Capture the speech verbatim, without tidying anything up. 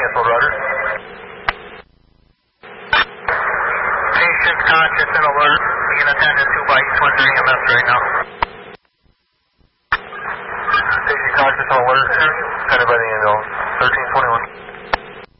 twentieth, Old Roger. Patient conscious and alert. We can attend to two by each one during E M S right now. Patient conscious and alert. Attended by the ambulance. thirteen twenty-one.